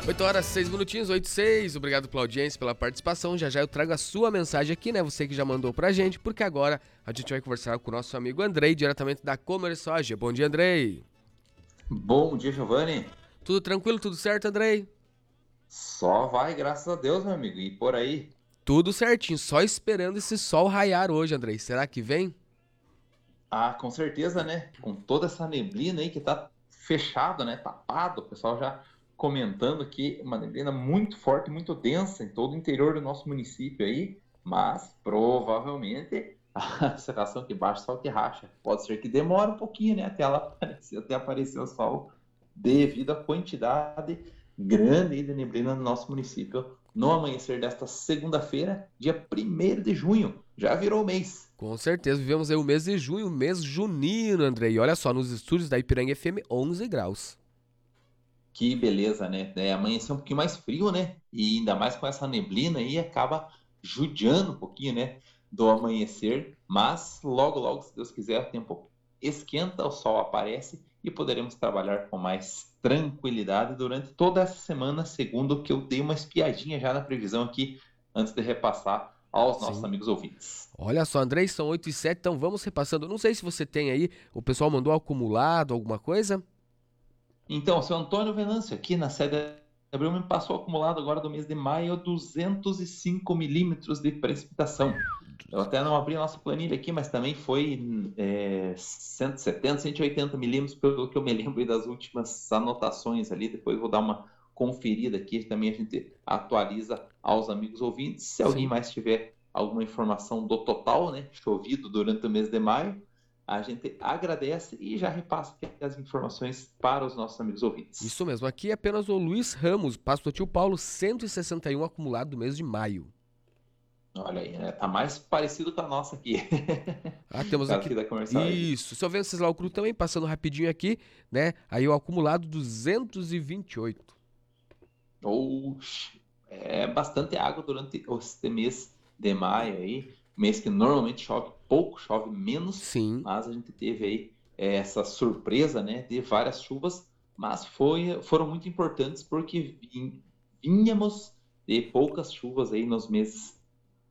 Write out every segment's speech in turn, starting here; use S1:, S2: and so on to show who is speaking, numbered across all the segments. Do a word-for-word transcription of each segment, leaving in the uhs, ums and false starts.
S1: oito horas, seis minutinhos, oito e seis. Obrigado pela audiência, pela participação. Já já eu trago a sua mensagem aqui, né? Você que já mandou pra gente, porque agora a gente vai conversar com o nosso amigo Andrei, diretamente da Comersoja. Bom dia, Andrei.
S2: Bom dia, Giovanni.
S1: Tudo tranquilo, tudo certo, Andrei?
S2: Só vai, graças a Deus, meu amigo. E por aí?
S1: Tudo certinho, só esperando esse sol raiar hoje, Andrei. Será que vem?
S2: Ah, com certeza, né? Com toda essa neblina aí que tá fechado, né? Tapado. O pessoal já comentando aqui, uma neblina muito forte, muito densa em todo o interior do nosso município aí. Mas provavelmente a cerração aqui embaixo só que racha. Pode ser que demore um pouquinho, né? Até ela aparecer, até aparecer o sol, devido à quantidade grande de neblina no nosso município no amanhecer desta segunda-feira, dia primeiro de junho. Já virou mês.
S1: Com certeza, vivemos aí o mês de junho, o mês junino, Andrei. E olha só, nos estúdios da Ipiranga F M, onze graus.
S2: Que beleza, né? É, amanheceu um pouquinho mais frio, né? E ainda mais com essa neblina aí, acaba judiando um pouquinho, né? Do amanhecer. Mas logo, logo, se Deus quiser, o tempo esquenta, o sol aparece e poderemos trabalhar com mais tranquilidade durante toda essa semana, segundo que eu dei uma espiadinha já na previsão aqui, antes de repassar aos nossos
S1: Sim.
S2: amigos ouvintes.
S1: Olha só, Andrei, são oito e sete, então vamos repassando. Não sei se você tem aí, o pessoal mandou acumulado, alguma coisa?
S2: Então, seu Antônio Venâncio, aqui na sede de Abril, me passou acumulado agora do mês de maio duzentos e cinco milímetros de precipitação. Eu até não abri a nossa planilha aqui, mas também foi é, cento e setenta, cento e oitenta milímetros, pelo que eu me lembro das últimas anotações ali. Depois vou dar uma conferida aqui, também a gente atualiza aos amigos ouvintes. Se alguém
S1: Sim.
S2: mais tiver alguma informação do total, né, chovido durante o mês de maio, a gente agradece e já repassa aqui as informações para os nossos amigos ouvintes.
S1: Isso mesmo, aqui é apenas o Luiz Ramos, passo do tio Paulo, cento e sessenta e um acumulado do mês de maio.
S2: Olha aí, né? Tá mais parecido com a nossa aqui.
S1: Ah, temos
S2: Aqui
S1: aqui.
S2: da Comercial aí.
S1: Isso, seu Venceslau Cruz também, passando rapidinho aqui, né? Aí o acumulado duzentos e vinte e oito.
S2: Oxe, é bastante água durante este mês de maio aí. Mês que normalmente chove pouco, chove menos,
S1: Sim,
S2: mas a gente teve aí é, essa surpresa, né, de várias chuvas, mas foi, foram muito importantes porque vim- vínhamos de poucas chuvas aí nos meses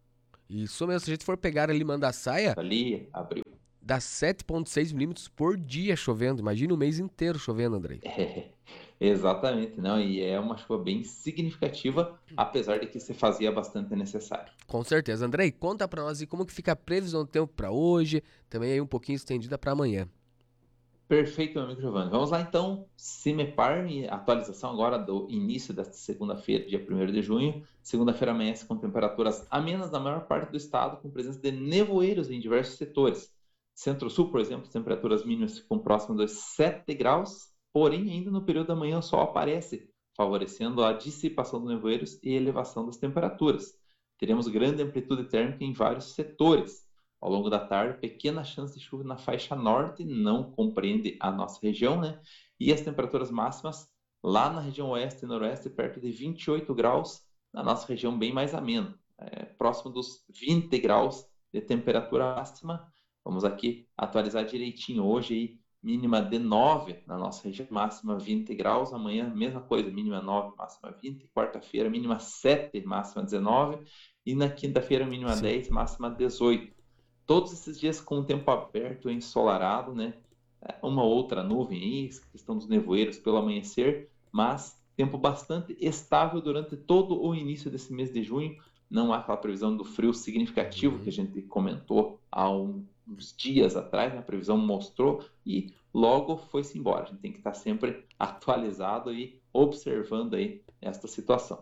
S1: isso mesmo. Se a gente for pegar ali Mandaçaia,
S2: ali, abril.
S1: dá sete vírgula seis milímetros por dia chovendo. Imagina o mês inteiro chovendo, Andrei.
S2: É, exatamente, não, e é uma chuva bem significativa, apesar de que se fazia bastante necessário.
S1: Com certeza. Andrei, conta pra nós aí como que fica a previsão do tempo pra hoje, também aí um pouquinho estendida pra amanhã.
S2: Perfeito, meu amigo Giovanni. Vamos lá então, Cimepar, e atualização agora do início desta segunda-feira, dia primeiro de junho. Segunda-feira amanhece com temperaturas amenas na maior parte do estado, com presença de nevoeiros em diversos setores. Centro-Sul, por exemplo, temperaturas mínimas ficam próximas dos sete graus, porém ainda no período da manhã o sol aparece, favorecendo a dissipação dos nevoeiros e elevação das temperaturas. Teremos grande amplitude térmica em vários setores. Ao longo da tarde, pequena chance de chuva na faixa norte, não compreende a nossa região, né? E as temperaturas máximas lá na região oeste e noroeste, perto de vinte e oito graus, na nossa região bem mais ameno, é, próximo dos vinte graus de temperatura máxima. Vamos aqui atualizar direitinho. Hoje, aí, mínima de nove na nossa região, máxima vinte graus. Amanhã, mesma coisa, mínima nove, máxima vinte. Quarta-feira, mínima sete, máxima dezenove. E na quinta-feira, mínima
S1: Sim.
S2: dez, máxima dezoito. Todos esses dias com o tempo aberto e ensolarado, né? Uma outra nuvem aí, questão dos nevoeiros pelo amanhecer, mas tempo bastante estável durante todo o início desse mês de junho. Não há aquela previsão do frio significativo que a
S1: Uhum.
S2: gente comentou há uns dias atrás, né? A previsão mostrou e logo foi-se embora. A gente tem que estar sempre atualizado e observando aí esta situação.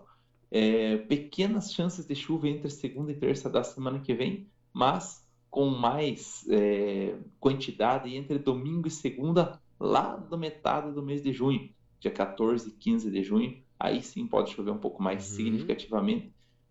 S2: É, pequenas chances de chuva entre segunda e terça da semana que vem, mas com mais é, quantidade entre domingo e segunda, lá da metade do mês de junho, dia quatorze e quinze de junho, aí sim pode chover um pouco mais
S1: Uhum.
S2: significativamente.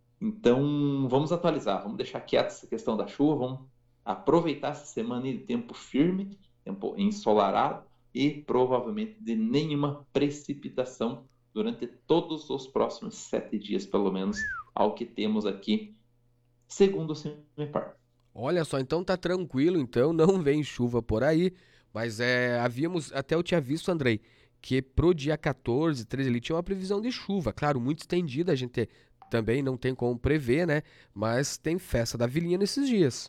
S2: Então, vamos atualizar, vamos deixar quieta essa questão da chuva, vamos aproveitar essa semana de tempo firme, tempo ensolarado e provavelmente de nenhuma precipitação durante todos os próximos sete dias, pelo menos, ao que temos aqui, segundo o CIMEPAR.
S1: Olha só, então tá tranquilo, então não vem chuva por aí, mas é, havíamos, até eu tinha visto, Andrei, porque pro dia quatorze, treze ali tinha uma previsão de chuva, claro, muito estendida, a gente também não tem como prever, né? Mas tem festa da Vilinha nesses dias.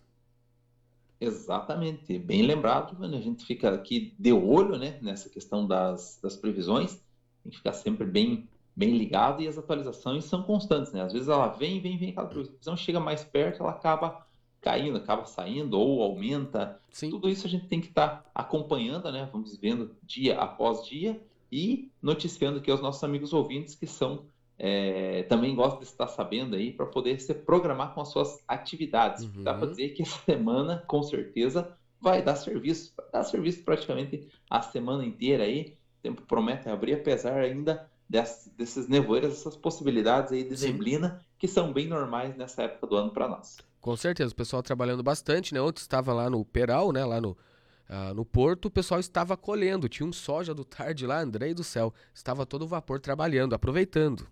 S2: Exatamente, bem lembrado, Giovanni. A gente fica aqui de olho, né, nessa questão das, das previsões, tem que ficar sempre bem, bem ligado e as atualizações são constantes, né? Às vezes ela vem, vem, vem, aquela previsão chega mais perto, ela acaba caindo, acaba saindo ou aumenta.
S1: Sim.
S2: Tudo isso a gente tem que estar acompanhando, né? Vamos vendo dia após dia e noticiando aqui aos nossos amigos ouvintes que são é, também gostam de estar sabendo aí para poder se programar com as suas atividades. Dá para
S1: Uhum.
S2: dizer que essa semana, com certeza, vai dar serviço, vai dar serviço praticamente a semana inteira aí. O tempo promete abrir, apesar ainda dessas, desses nevoeiros, essas possibilidades aí de
S1: Sim.
S2: neblina que são bem normais nessa época do ano para nós.
S1: Com certeza, o pessoal trabalhando bastante, né? Ontem estava lá no Peral, né? Lá no, ah, no Porto, o pessoal estava colhendo. Tinha um soja do tarde lá, Andrei do céu. Estava todo vapor trabalhando, aproveitando.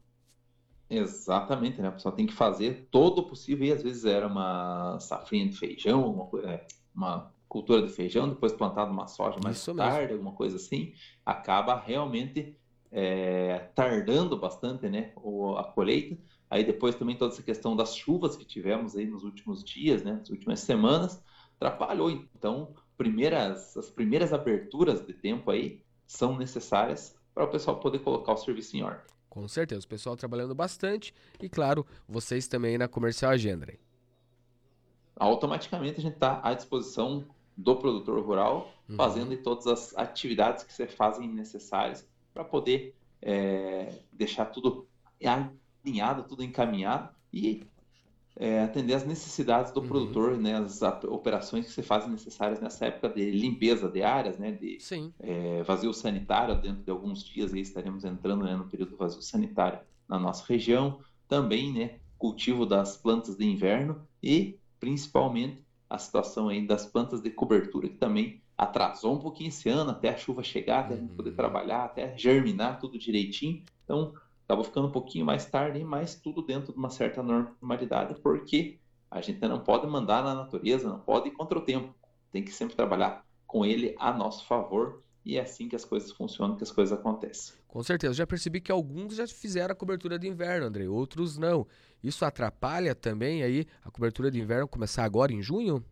S2: Exatamente, né? O pessoal tem que fazer todo o possível, e às vezes era uma safrinha de feijão, uma, coi- é, uma cultura de feijão, depois plantado uma soja mais
S1: Isso mesmo.
S2: tarde, alguma coisa assim, acaba realmente é, tardando bastante, né, o- a colheita. Aí depois também toda essa questão das chuvas que tivemos aí nos últimos dias, né, nas últimas semanas, atrapalhou. Então, primeiras, as primeiras aberturas de tempo aí são necessárias para o pessoal poder colocar o serviço em ordem.
S1: Com certeza, o pessoal trabalhando bastante. E claro, vocês também aí na Comercial Agenda, Andrei.
S2: Automaticamente a gente está à disposição do produtor rural, fazendo
S1: Uhum.
S2: aí todas as atividades que se fazem necessárias para poder é, deixar tudo alinhado, tudo encaminhado e é, atender às necessidades do
S1: Uhum.
S2: produtor, né, as operações que se fazem necessárias nessa época de limpeza de áreas, né, de
S1: Sim.
S2: é, vazio sanitário. Dentro de alguns dias aí estaremos entrando, né, no período do vazio sanitário na nossa região, também, né, cultivo das plantas de inverno e principalmente a situação aí das plantas de cobertura, que também atrasou um pouquinho esse ano, até a chuva chegar, até a gente poder
S1: Uhum.
S2: trabalhar, até germinar tudo direitinho. Então, acabou ficando um pouquinho mais tarde, mas tudo dentro de uma certa normalidade, porque a gente não pode mandar na natureza, não pode ir contra o tempo. Tem que sempre trabalhar com ele a nosso favor, e é assim que as coisas funcionam, que as coisas acontecem.
S1: Com certeza. Eu já percebi que alguns já fizeram a cobertura de inverno, Andrei. Outros não. Isso atrapalha também aí a cobertura de inverno começar agora em junho?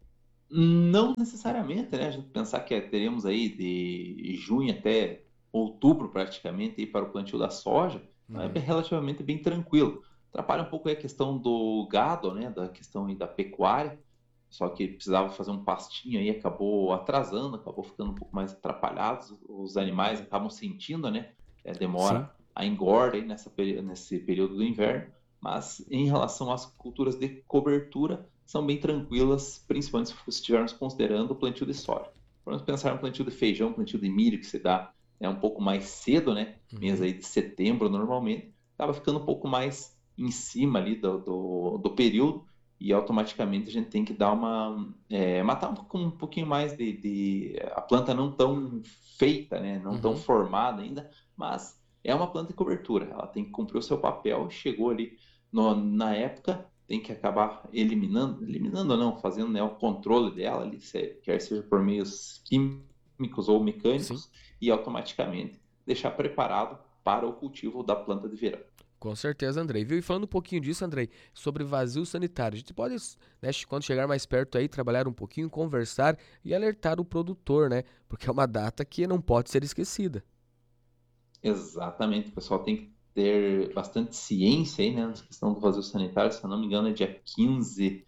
S2: Não necessariamente, né? A gente pensar que teremos aí de junho até outubro praticamente aí para o plantio da soja, então é bem-
S1: Uhum.
S2: relativamente bem tranquilo. Atrapalha um pouco aí a questão do gado, né? Da questão aí da pecuária, só que precisava fazer um pastinho aí, acabou atrasando, acabou ficando um pouco mais atrapalhados. Os animais acabam sentindo, né? É,
S1: Sim.
S2: demora a engorda aí nessa, peri- nesse período do inverno, mas em relação às culturas de cobertura, são bem tranquilas, principalmente se estivermos considerando o plantio de soja. Vamos pensar no plantio de feijão, plantio de milho, que se dá né, um pouco mais cedo, né? Mês
S1: Uhum.
S2: aí de setembro, normalmente, acaba ficando um pouco mais em cima ali do, do, do período, e automaticamente a gente tem que dar uma é, matar um, pouco, um pouquinho mais de, de a planta não tão feita, né, não tão
S1: Uhum.
S2: formada ainda, mas é uma planta de cobertura, ela tem que cumprir o seu papel. Chegou ali no, na época, tem que acabar eliminando, eliminando ou não, fazendo né, o controle dela ali, se- quer seja por meios químicos ou
S1: Sim.
S2: mecânicos, e automaticamente deixar preparado para o cultivo da planta de verão.
S1: Com certeza, Andrei. Viu? E falando um pouquinho disso, Andrei, sobre vazio sanitário. A gente pode, né, quando chegar mais perto aí, trabalhar um pouquinho, conversar e alertar o produtor, né? Porque é uma data que não pode ser esquecida.
S2: Exatamente, o pessoal tem que ter bastante ciência aí, né, na questão do vazio sanitário. Se eu não me engano, é dia quinze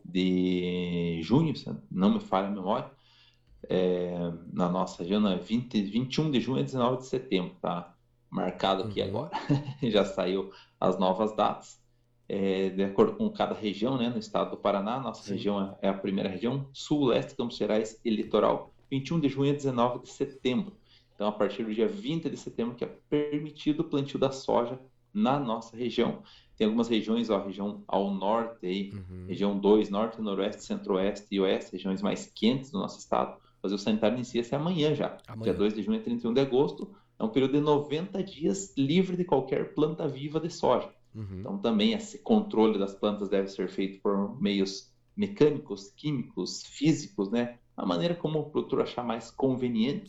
S2: de junho, se não me falha a memória, é, na nossa região, é vinte, vinte e um de junho a dezenove de setembro, tá marcado aqui agora.
S1: Uhum.
S2: Já saiu as novas datas. É, de acordo com cada região, né, no estado do Paraná, nossa
S1: Sim.
S2: região é é a primeira região, sul, leste, Campos Gerais e litoral, vinte e um de junho a dezenove de setembro. Então, a partir do dia vinte de setembro, que é permitido o plantio da soja na nossa região. Tem algumas regiões, ó, a região ao norte, aí,
S1: Uhum.
S2: região dois, norte, noroeste, centro-oeste e oeste, regiões mais quentes do nosso estado. Fazer o sanitário inicia-se amanhã já, dia
S1: Amanhã.
S2: dois de junho a trinta e um de agosto. É um período de noventa dias livre de qualquer planta viva de soja.
S1: Uhum.
S2: Então, também esse controle das plantas deve ser feito por meios mecânicos, químicos, físicos, né? A maneira como o produtor achar mais conveniente,
S1: Sim.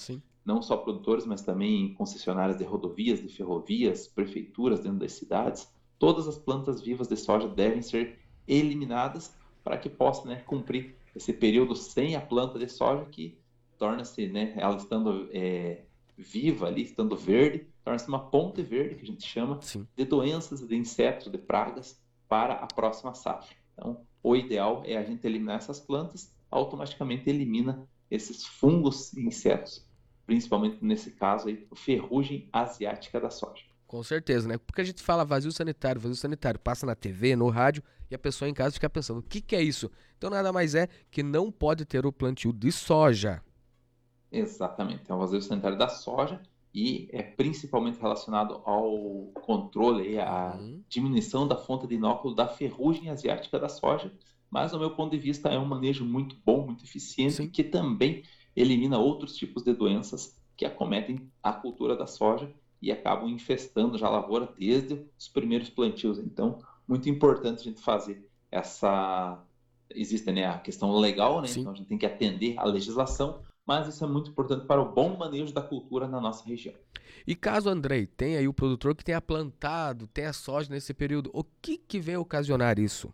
S2: não só produtores, mas também concessionárias de rodovias, de ferrovias, prefeituras dentro das cidades. Todas as plantas vivas de soja devem ser eliminadas para que possa, né, cumprir esse período sem a planta de soja, que torna-se, né, ela estando é, viva ali, estando verde, torna-se uma ponte verde, que a gente chama,
S1: Sim.
S2: de doenças, de insetos, de pragas para a próxima safra. Então, o ideal é a gente eliminar essas plantas, automaticamente elimina esses fungos e insetos, principalmente nesse caso aí, a ferrugem asiática da soja.
S1: Com certeza, né? Porque a gente fala vazio sanitário, vazio sanitário, passa na T V, no rádio, e a pessoa em casa fica pensando, o que que é isso? Então nada mais é que não pode ter o plantio de soja.
S2: Exatamente, é o vazio sanitário da soja e é principalmente relacionado ao controle, à
S1: Uhum.
S2: diminuição da fonte de inóculo da ferrugem asiática da soja, mas, do meu ponto de vista, é um manejo muito bom, muito eficiente,
S1: Sim.
S2: que também elimina outros tipos de doenças que acometem a cultura da soja e acabam infestando já a lavoura desde os primeiros plantios. Então, muito importante a gente fazer essa... Existe, né, a questão legal, né?
S1: Sim.
S2: Então a gente tem que atender à legislação, mas isso é muito importante para o bom manejo da cultura na nossa região.
S1: E caso, Andrei, tenha aí o produtor que tenha plantado, tenha soja nesse período, o que que vem ocasionar isso?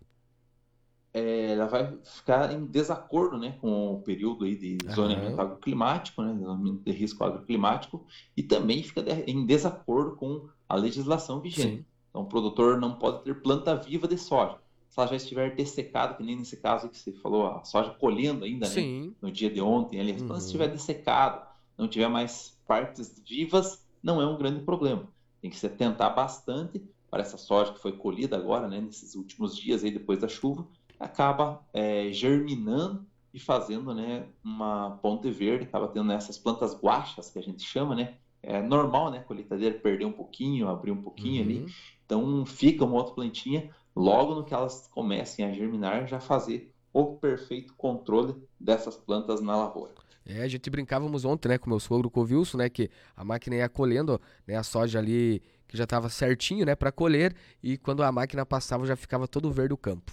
S2: É, ela vai ficar em desacordo, né, com o período aí de zoneamento
S1: Aham.
S2: agroclimático, né, zoneamento de risco agroclimático, e também fica de- em desacordo com a legislação vigente.
S1: Sim.
S2: Então, o produtor não pode ter planta viva de soja. Se ela já estiver dessecada, que nem nesse caso que você falou, a soja colhendo ainda, né,
S1: Sim.
S2: no dia de ontem, ali, quando estiver
S1: Uhum.
S2: dessecado, não tiver mais partes vivas, não é um grande problema. Tem que se atentar bastante para essa soja que foi colhida agora, né, nesses últimos dias aí depois da chuva, acaba é, germinando e fazendo, né, uma ponte verde, acaba tendo essas plantas guachas que a gente chama, né? É normal, né, a colheitadeira perder um pouquinho, abrir um pouquinho ali,
S1: Uhum.
S2: então fica uma outra plantinha, logo no que elas comecem a germinar, já fazer o perfeito controle dessas plantas na lavoura.
S1: É, a gente brincávamos ontem, né, com meu sogro, com o Wilson, né, que a máquina ia colhendo, né, a soja ali que já estava certinho, né, para colher, e quando a máquina passava já ficava todo verde o campo.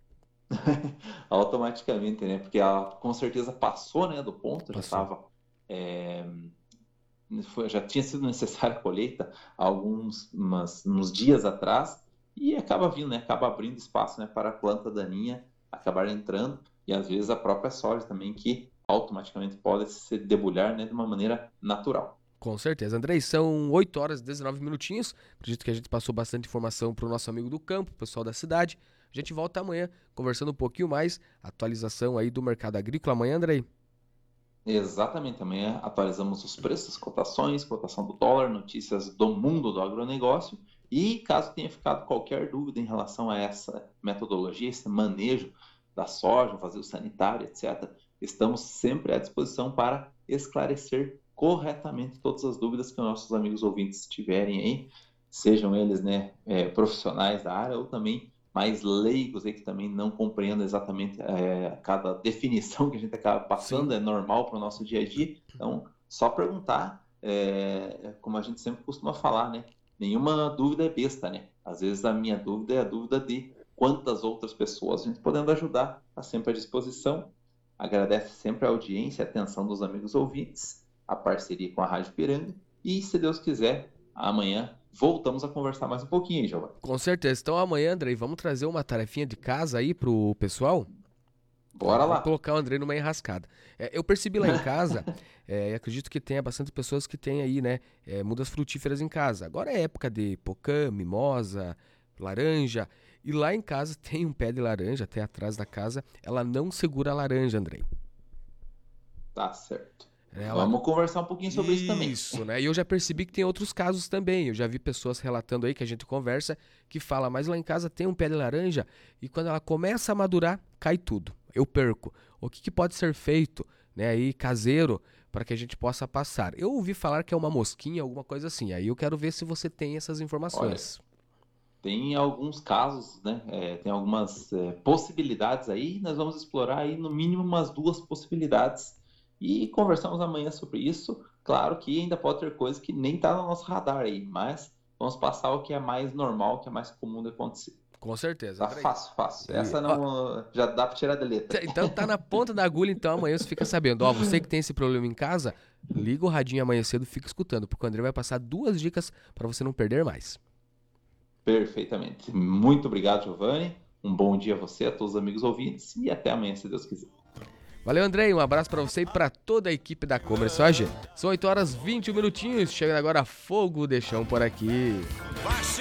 S2: Automaticamente, né? Porque ela com certeza passou, né, do ponto, já
S1: Passou.
S2: estava é, foi- já tinha sido necessária a colheita há alguns umas, uns dias atrás e acaba vindo, né? Acaba abrindo espaço, né, para a planta daninha acabar entrando e às vezes a própria soja também que automaticamente pode se debulhar, né, de uma maneira natural.
S1: Com certeza. Andrei, são oito horas e dezenove minutinhos. Acredito que a gente passou bastante informação para o nosso amigo do campo, pessoal da cidade. A gente volta amanhã conversando um pouquinho mais, atualização aí do mercado agrícola amanhã, Andrei.
S2: Exatamente, amanhã atualizamos os preços, cotações, cotação do dólar, notícias do mundo do agronegócio. E caso tenha ficado qualquer dúvida em relação a essa metodologia, esse manejo da soja, vazio sanitário, etcétera, estamos sempre à disposição para esclarecer corretamente todas as dúvidas que os nossos amigos ouvintes tiverem aí, sejam eles, né, é, profissionais da área ou também mais leigos aí que também não compreendem exatamente é, cada definição que a gente acaba passando,
S1: Sim,
S2: é normal para o nosso dia a dia. Então, só perguntar, é, como a gente sempre costuma falar, né? Nenhuma dúvida é besta, né? Às vezes a minha dúvida é a dúvida de quantas outras pessoas a gente podendo ajudar, está sempre à disposição. Agradece sempre a audiência e a atenção dos amigos ouvintes, a parceria com a Rádio Piranga. E, se Deus quiser, amanhã voltamos a conversar mais um pouquinho, Giovanni.
S1: com certeza. Então amanhã, Andrei, vamos trazer uma tarefinha de casa aí pro pessoal?
S2: Bora
S1: Vamos
S2: lá!
S1: colocar o Andrei numa enrascada. É, eu percebi lá em casa, é, e acredito que tenha bastante pessoas que têm aí, né, é, mudas frutíferas em casa. Agora é época de pocã, mimosa, laranja. E lá em casa tem um pé de laranja, até atrás da casa. Ela não segura a laranja, Andrei.
S2: Tá certo.
S1: Ela...
S2: Vamos conversar um pouquinho sobre isso também.
S1: Isso, né? E eu já percebi que tem outros casos também. Eu já vi pessoas relatando aí que a gente conversa, que fala, mas lá em casa tem um pé de laranja e quando ela começa a madurar, cai tudo. Eu perco. O que, que pode ser feito, né, aí caseiro para que a gente possa passar? Eu ouvi falar que é uma mosquinha, alguma coisa assim. Aí eu quero ver se você tem essas
S2: Olha,
S1: informações.
S2: tem alguns casos, né? É, tem algumas é, possibilidades aí. Nós vamos explorar aí no mínimo umas duas possibilidades e conversamos amanhã sobre isso. Claro que ainda pode ter coisa que nem está no nosso radar aí, mas vamos passar o que é mais normal, o que é mais comum de acontecer.
S1: Com certeza.
S2: Tá fácil, fácil. Essa não já dá pra tirar da letra.
S1: Então tá na ponta da agulha, então amanhã você fica sabendo. Ó, você que tem esse problema em casa, liga o radinho amanhã cedo e fica escutando, porque o André vai passar duas dicas pra você não perder mais.
S2: Perfeitamente. Muito obrigado, Giovanni. Um bom dia a você, a todos os amigos ouvintes e até amanhã, se Deus quiser.
S1: Valeu, Andrei. Um abraço pra você e pra toda a equipe da Comercial A G. São oito horas e vinte minutinhos. Chegando agora Fogo de Chão por aqui.